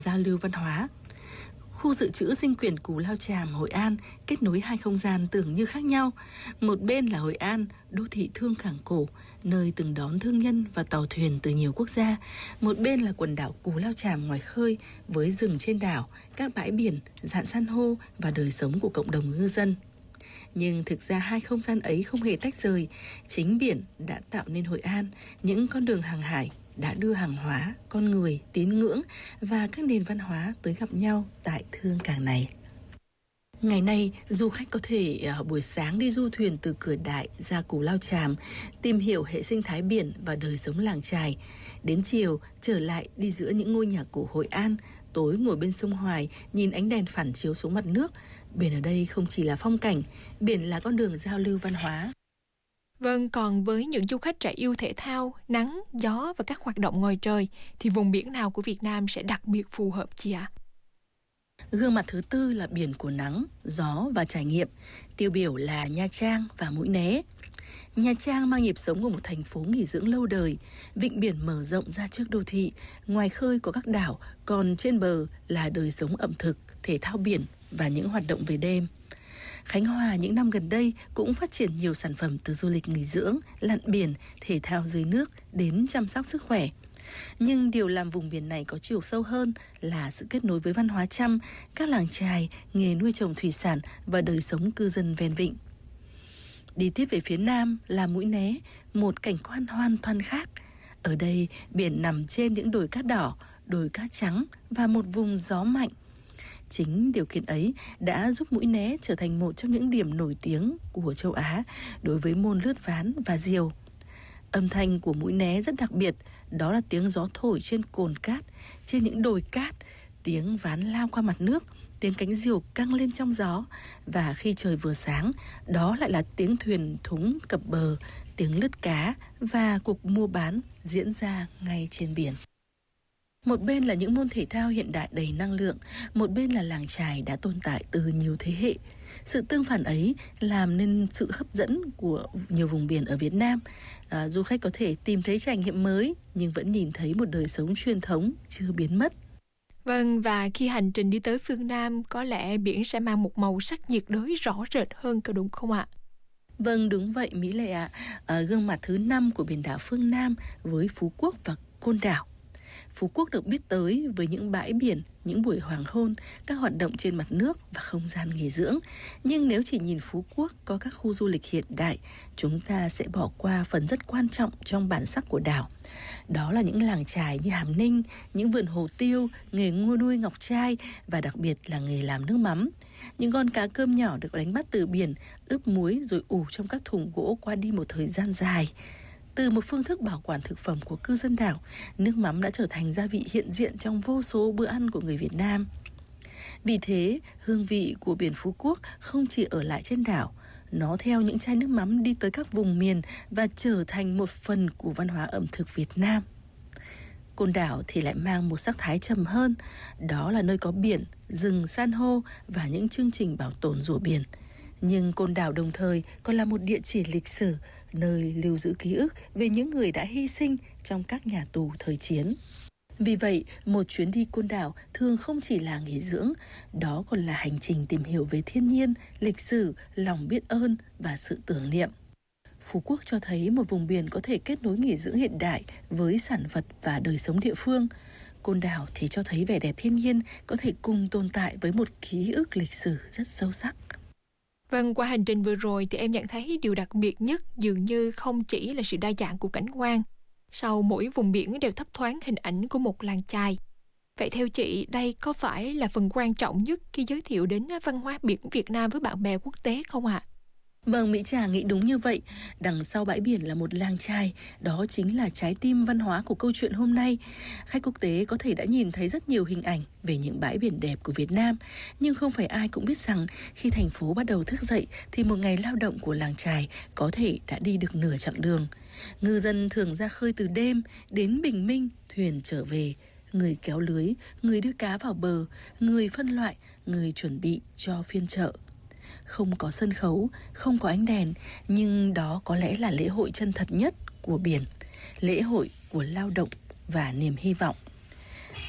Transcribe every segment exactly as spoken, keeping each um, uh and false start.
giao lưu văn hóa. Khu dự trữ sinh quyển Cù Lao Chàm, Hội An kết nối hai không gian tưởng như khác nhau. Một bên là Hội An, đô thị thương cảng cổ, nơi từng đón thương nhân và tàu thuyền từ nhiều quốc gia. Một bên là quần đảo Cù Lao Chàm ngoài khơi với rừng trên đảo, các bãi biển, rạn san hô và đời sống của cộng đồng ngư dân. Nhưng thực ra hai không gian ấy không hề tách rời. Chính biển đã tạo nên Hội An, những con đường hàng hải đã đưa hàng hóa, con người, tín ngưỡng và các nền văn hóa tới gặp nhau tại thương cảng này. Ngày nay, du khách có thể uh, buổi sáng đi du thuyền từ Cửa Đại ra Cù Lao Chàm, tìm hiểu hệ sinh thái biển và đời sống làng chài. Đến chiều, trở lại đi giữa những ngôi nhà cổ Hội An, tối ngồi bên sông Hoài, nhìn ánh đèn phản chiếu xuống mặt nước. Biển ở đây không chỉ là phong cảnh, biển là con đường giao lưu văn hóa. Vâng, còn với những du khách trẻ yêu thể thao, nắng, gió và các hoạt động ngoài trời, thì vùng biển nào của Việt Nam sẽ đặc biệt phù hợp chị ạ? Gương mặt thứ tư là biển của nắng, gió và trải nghiệm. Tiêu biểu là Nha Trang và Mũi Né. Nha Trang mang nhịp sống của một thành phố nghỉ dưỡng lâu đời, vịnh biển mở rộng ra trước đô thị, ngoài khơi có các đảo, còn trên bờ là đời sống ẩm thực, thể thao biển và những hoạt động về đêm. Khánh Hòa những năm gần đây cũng phát triển nhiều sản phẩm từ du lịch nghỉ dưỡng, lặn biển, thể thao dưới nước đến chăm sóc sức khỏe. Nhưng điều làm vùng biển này có chiều sâu hơn là sự kết nối với văn hóa Chăm, các làng chài, nghề nuôi trồng thủy sản và đời sống cư dân ven vịnh. Đi tiếp về phía nam là Mũi Né, một cảnh quan hoàn toàn khác. Ở đây, biển nằm trên những đồi cát đỏ, đồi cát trắng và một vùng gió mạnh. Chính điều kiện ấy đã giúp Mũi Né trở thành một trong những điểm nổi tiếng của châu Á đối với môn lướt ván và diều. Âm thanh của Mũi Né rất đặc biệt, đó là tiếng gió thổi trên cồn cát, trên những đồi cát, tiếng ván lao qua mặt nước, tiếng cánh diều căng lên trong gió. Và khi trời vừa sáng, đó lại là tiếng thuyền thúng cập bờ, tiếng lướt cá và cuộc mua bán diễn ra ngay trên biển. Một bên là những môn thể thao hiện đại đầy năng lượng, một bên là làng chài đã tồn tại từ nhiều thế hệ. Sự tương phản ấy làm nên sự hấp dẫn của nhiều vùng biển ở Việt Nam. À, du khách có thể tìm thấy trải nghiệm mới nhưng vẫn nhìn thấy một đời sống truyền thống chưa biến mất. Vâng, và khi hành trình đi tới phương Nam, có lẽ biển sẽ mang một màu sắc nhiệt đới rõ rệt hơn, có đúng không ạ? Vâng, đúng vậy Mỹ Lệ ạ. À, gương mặt thứ năm của biển đảo phương Nam với Phú Quốc và Côn Đảo. Phú Quốc được biết tới với những bãi biển, những buổi hoàng hôn, các hoạt động trên mặt nước và không gian nghỉ dưỡng. Nhưng nếu chỉ nhìn Phú Quốc có các khu du lịch hiện đại, chúng ta sẽ bỏ qua phần rất quan trọng trong bản sắc của đảo. Đó là những làng chài như Hàm Ninh, những vườn hồ tiêu, nghề ngô nuôi ngọc trai và đặc biệt là nghề làm nước mắm. Những con cá cơm nhỏ được đánh bắt từ biển, ướp muối rồi ủ trong các thùng gỗ qua đi một thời gian dài. Từ một phương thức bảo quản thực phẩm của cư dân đảo, nước mắm đã trở thành gia vị hiện diện trong vô số bữa ăn của người Việt Nam. Vì thế, hương vị của biển Phú Quốc không chỉ ở lại trên đảo, nó theo những chai nước mắm đi tới các vùng miền và trở thành một phần của văn hóa ẩm thực Việt Nam. Côn Đảo thì lại mang một sắc thái trầm hơn, đó là nơi có biển, rừng, san hô và những chương trình bảo tồn rùa biển. Nhưng Côn Đảo đồng thời còn là một địa chỉ lịch sử, nơi lưu giữ ký ức về những người đã hy sinh trong các nhà tù thời chiến. Vì vậy, một chuyến đi Côn Đảo thường không chỉ là nghỉ dưỡng, đó còn là hành trình tìm hiểu về thiên nhiên, lịch sử, lòng biết ơn và sự tưởng niệm. Phú Quốc cho thấy một vùng biển có thể kết nối nghỉ dưỡng hiện đại với sản vật và đời sống địa phương. Côn Đảo thì cho thấy vẻ đẹp thiên nhiên có thể cùng tồn tại với một ký ức lịch sử rất sâu sắc. Vâng, qua hành trình vừa rồi thì em nhận thấy điều đặc biệt nhất dường như không chỉ là sự đa dạng của cảnh quan. Sau mỗi vùng biển đều thấp thoáng hình ảnh của một làng chài. Vậy theo chị, đây có phải là phần quan trọng nhất khi giới thiệu đến văn hóa biển Việt Nam với bạn bè quốc tế không ạ? Vâng, Mỹ Trà nghĩ đúng như vậy. Đằng sau bãi biển là một làng chài, đó chính là trái tim văn hóa của câu chuyện hôm nay. Khách quốc tế có thể đã nhìn thấy rất nhiều hình ảnh về những bãi biển đẹp của Việt Nam, nhưng không phải ai cũng biết rằng khi thành phố bắt đầu thức dậy thì một ngày lao động của làng chài có thể đã đi được nửa chặng đường. Ngư dân thường ra khơi từ đêm, đến bình minh, thuyền trở về. Người kéo lưới, người đưa cá vào bờ, người phân loại, người chuẩn bị cho phiên chợ. Không có sân khấu, không có ánh đèn, nhưng đó có lẽ là lễ hội chân thật nhất của biển, lễ hội của lao động và niềm hy vọng.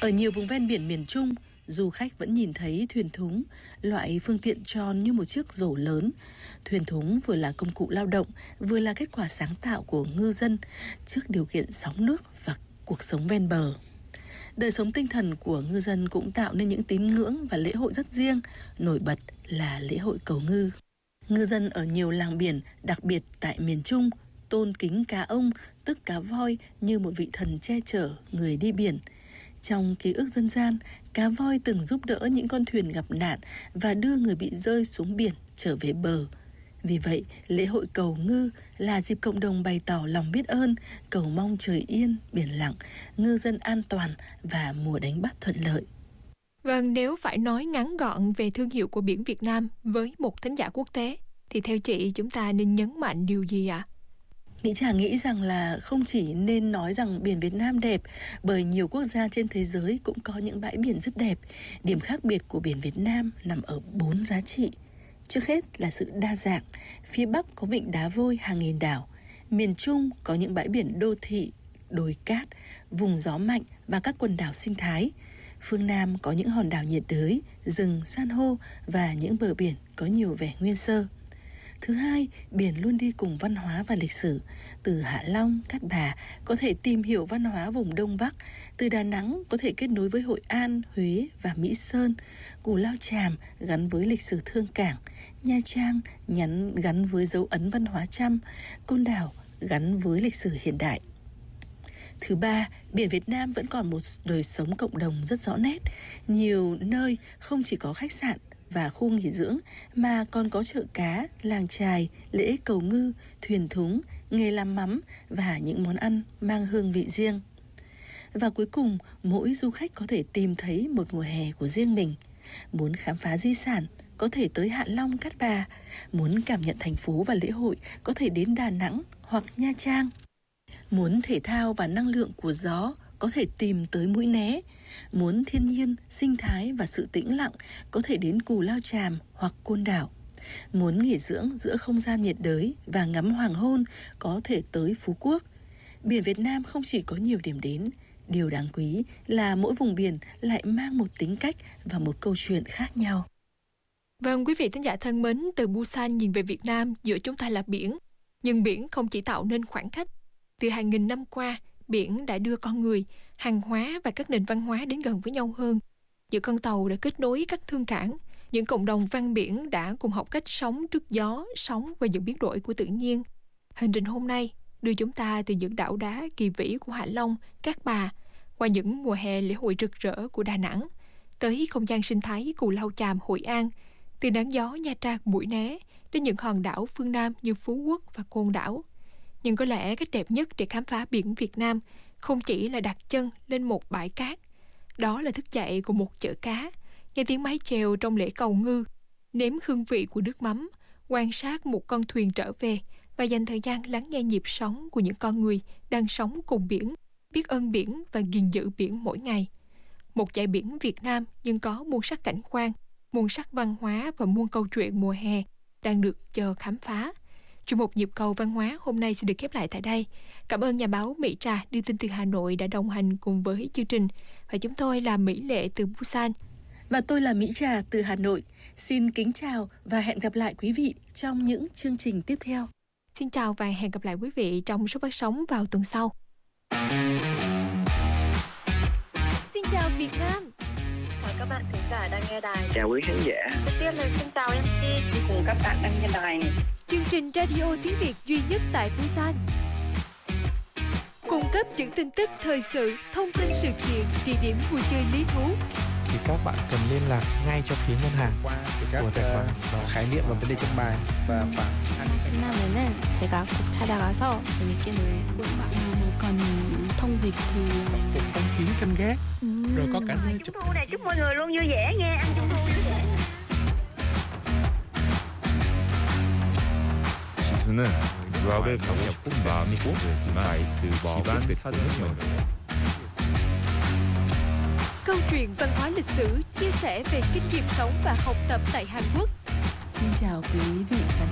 Ở nhiều vùng ven biển miền Trung, du khách vẫn nhìn thấy thuyền thúng, loại phương tiện tròn như một chiếc rổ lớn. Thuyền thúng vừa là công cụ lao động, vừa là kết quả sáng tạo của ngư dân trước điều kiện sóng nước và cuộc sống ven bờ. Đời sống tinh thần của ngư dân cũng tạo nên những tín ngưỡng và lễ hội rất riêng, nổi bật là lễ hội cầu ngư. Ngư dân ở nhiều làng biển, đặc biệt tại miền Trung, tôn kính cá ông, tức cá voi, như một vị thần che chở người đi biển. Trong ký ức dân gian, cá voi từng giúp đỡ những con thuyền gặp nạn và đưa người bị rơi xuống biển trở về bờ. Vì vậy, lễ hội cầu ngư là dịp cộng đồng bày tỏ lòng biết ơn, cầu mong trời yên, biển lặng, ngư dân an toàn và mùa đánh bắt thuận lợi. Vâng, nếu phải nói ngắn gọn về thương hiệu của biển Việt Nam với một thính giả quốc tế, thì theo chị chúng ta nên nhấn mạnh điều gì ạ? À? Mỹ Trà nghĩ rằng là không chỉ nên nói rằng biển Việt Nam đẹp, bởi nhiều quốc gia trên thế giới cũng có những bãi biển rất đẹp. Điểm khác biệt của biển Việt Nam nằm ở bốn giá trị. Trước hết là sự đa dạng. Phía Bắc có vịnh Đá Vôi hàng nghìn đảo. Miền Trung có những bãi biển đô thị, đồi cát, vùng gió mạnh và các quần đảo sinh thái. Phương Nam có những hòn đảo nhiệt đới, rừng, san hô và những bờ biển có nhiều vẻ nguyên sơ. Thứ hai, biển luôn đi cùng văn hóa và lịch sử. Từ Hạ Long, Cát Bà có thể tìm hiểu văn hóa vùng Đông Bắc. Từ Đà Nẵng có thể kết nối với Hội An, Huế và Mỹ Sơn. Cù Lao Chàm gắn với lịch sử thương cảng. Nha Trang nhắn gắn với dấu ấn văn hóa Chăm. Côn Đảo gắn với lịch sử hiện đại. Thứ ba, biển Việt Nam vẫn còn một đời sống cộng đồng rất rõ nét. Nhiều nơi không chỉ có khách sạn và khu nghỉ dưỡng mà còn có chợ cá, làng chài, lễ cầu ngư, thuyền thúng, nghề làm mắm và những món ăn mang hương vị riêng. Và cuối cùng, mỗi du khách có thể tìm thấy một mùa hè của riêng mình. Muốn khám phá di sản, có thể tới Hạ Long, Cát Bà. Muốn cảm nhận thành phố và lễ hội, có thể đến Đà Nẵng hoặc Nha Trang. Muốn thể thao và năng lượng của gió, có thể tìm tới Mũi Né. Muốn thiên nhiên, sinh thái và sự tĩnh lặng, có thể đến Cù Lao Chàm hoặc Côn Đảo. Muốn nghỉ dưỡng giữa không gian nhiệt đới và ngắm hoàng hôn, có thể tới Phú Quốc. Biển Việt Nam không chỉ có nhiều điểm đến, điều đáng quý là mỗi vùng biển lại mang một tính cách và một câu chuyện khác nhau. Vâng, quý vị thính giả thân mến, từ Busan nhìn về Việt Nam, giữa chúng ta là biển. Nhưng biển không chỉ tạo nên khoảng cách. Từ hàng nghìn năm qua, biển đã đưa con người, hàng hóa và các nền văn hóa đến gần với nhau hơn. Những con tàu đã kết nối các thương cảng. Những cộng đồng ven biển đã cùng học cách sống trước gió, sóng và những biến đổi của tự nhiên. Hành trình hôm nay đưa chúng ta từ những đảo đá kỳ vĩ của Hạ Long, Cát Bà, qua những mùa hè lễ hội rực rỡ của Đà Nẵng, tới không gian sinh thái Cù Lao Chàm, Hội An, từ nắng gió Nha Trang, Mũi Né đến những hòn đảo phương Nam như Phú Quốc và Côn Đảo. Nhưng có lẽ cách đẹp nhất để khám phá biển Việt Nam không chỉ là đặt chân lên một bãi cát. Đó là thức dậy của một chợ cá, nghe tiếng mái chèo trong lễ cầu ngư, nếm hương vị của nước mắm, quan sát một con thuyền trở về và dành thời gian lắng nghe nhịp sống của những con người đang sống cùng biển, biết ơn biển và gìn giữ biển mỗi ngày. Một dải biển Việt Nam nhưng có muôn sắc cảnh quan, muôn sắc văn hóa và muôn câu chuyện mùa hè đang được chờ khám phá. Chuyên mục Nhịp cầu văn hóa hôm nay sẽ được khép lại tại đây. Cảm ơn nhà báo Mỹ Trà đưa tin từ Hà Nội đã đồng hành cùng với chương trình. Và chúng tôi là Mỹ Lệ từ Busan. Và tôi là Mỹ Trà từ Hà Nội. Xin kính chào và hẹn gặp lại quý vị trong những chương trình tiếp theo. Xin chào và hẹn gặp lại quý vị trong số phát sóng vào tuần sau. Xin chào Việt Nam. Chào các bạn thính giả đang nghe đài. Chào quý khán giả. Đầu tiên là xin chào em xê cùng các bạn đang nghe đài. Chương trình radio tiếng Việt duy nhất tại Busan. Cung cấp những tin tức thời sự, thông tin sự kiện, địa điểm vui chơi lý thú. Thì các bạn cần liên lạc ngay cho phía ngân hàng qua các của tài khoản uh, khái niệm và vấn đề trong bài và khoảng 끝나면은 제가 꼭 찾아가서 재밌게 놀고 싶어요. còn thông dịch thì phục phong kiến canh gác, uhm. rồi có cả nơi chúc thu này chúc mọi người luôn vui vẻ nghe, ăn trung thu vui vẻ. 지수는 유학을 가고 싶은 마음이 꼭 있지만 그 집안 사정은 없는. Câu chuyện văn hóa lịch sử chia sẻ về kinh nghiệm sống và học tập tại Hàn Quốc. Xin chào quý vị khán